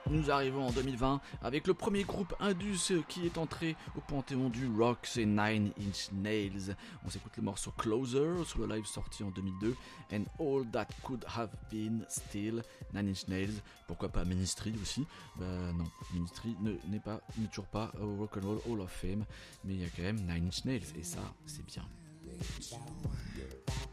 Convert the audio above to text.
Nous arrivons en 2020 avec le premier groupe indus qui est entré au panthéon du rock, c'est Nine Inch Nails. On s'écoute le morceau Closer sur le live sorti en 2002, and All That Could Have Been Still. Nine Inch Nails, pourquoi pas Ministry aussi? Non, Ministry n'est toujours pas au Rock'n'Roll Hall of Fame, mais il y a quand même Nine Inch Nails et ça c'est bien.